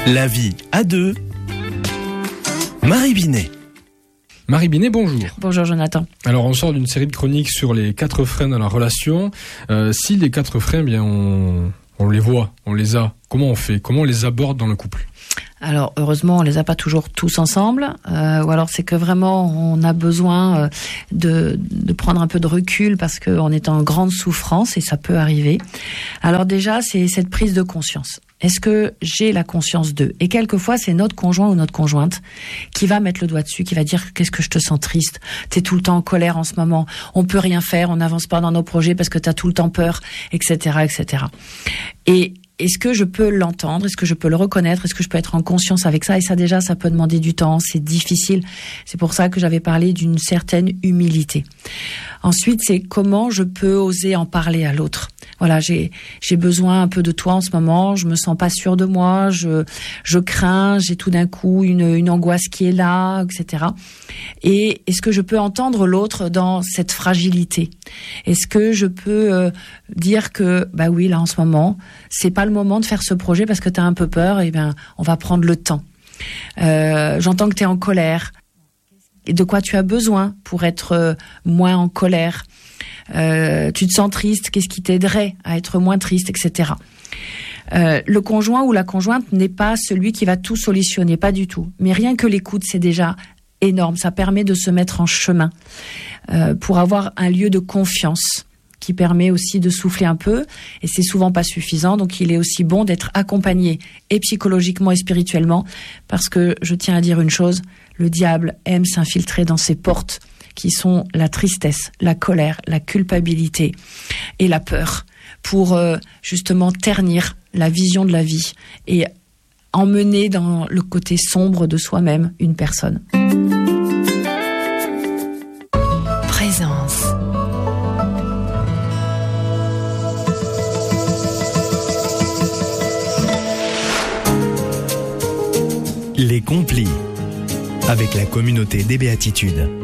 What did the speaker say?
La vie à deux. Marie Binet. Marie Binet, bonjour. Bonjour Jonathan. Alors on sort d'une série de chroniques sur les 4 freins dans la relation. Si les 4 freins, bien on les voit, on les a. Comment on fait? Comment on les aborde dans le couple? Alors heureusement, on les a pas toujours tous ensemble, ou alors c'est que vraiment on a besoin de prendre un peu de recul parce qu'on est en grande souffrance et ça peut arriver. Alors déjà, c'est cette prise de conscience. Est-ce que j'ai la conscience d'eux? Et quelquefois, c'est notre conjoint ou notre conjointe qui va mettre le doigt dessus, qui va dire « Qu'est-ce que je te sens triste? T'es tout le temps en colère en ce moment. On peut rien faire, on n'avance pas dans nos projets parce que t'as tout le temps peur, etc., etc. » Et est-ce que je peux l'entendre? Est-ce que je peux le reconnaître? Est-ce que je peux être en conscience avec ça? Et ça, déjà, ça peut demander du temps. C'est difficile. C'est pour ça que j'avais parlé d'une certaine humilité. Ensuite, c'est comment je peux oser en parler à l'autre. Voilà, j'ai besoin un peu de toi en ce moment. Je me sens pas sûre de moi. Je crains. J'ai tout d'un coup une angoisse qui est là, etc. Et est-ce que je peux entendre l'autre dans cette fragilité? Est-ce que je peux dire que, bah oui, là en ce moment, c'est pas le moment de faire ce projet parce que tu as un peu peur, et bien on va prendre le temps. J'entends que tu es en colère. Et de quoi tu as besoin pour être moins en colère? Tu te sens triste, qu'est-ce qui t'aiderait à être moins triste, etc. Le conjoint ou la conjointe n'est pas celui qui va tout solutionner, pas du tout. Mais rien que l'écoute, c'est déjà énorme. Ça permet de se mettre en chemin pour avoir un lieu de confiance qui permet aussi de souffler un peu, et c'est souvent pas suffisant, donc il est aussi bon d'être accompagné et psychologiquement et spirituellement, parce que je tiens à dire une chose, le diable aime s'infiltrer dans ces portes qui sont la tristesse, la colère, la culpabilité et la peur, pour justement ternir la vision de la vie et emmener dans le côté sombre de soi-même une personne. Présence. Les Complis, avec la communauté des Béatitudes.